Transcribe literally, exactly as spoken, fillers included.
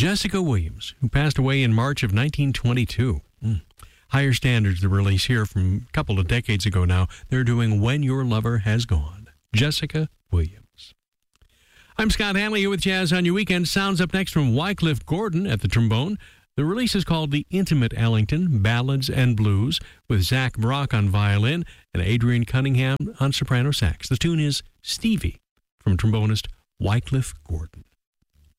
Jessica Williams, who passed away in March of nineteen twenty-two. Mm. Higher Standards, the release here from a couple of decades ago now. They're doing When Your Lover Has Gone. Jessica Williams. I'm Scott Hanley here with Jazz on Your Weekend. Sounds up next from Wycliffe Gordon at the trombone. The release is called The Intimate Ellington, Ballads and Blues, with Zach Brock on violin and Adrian Cunningham on soprano sax. The tune is Stevie, from trombonist Wycliffe Gordon.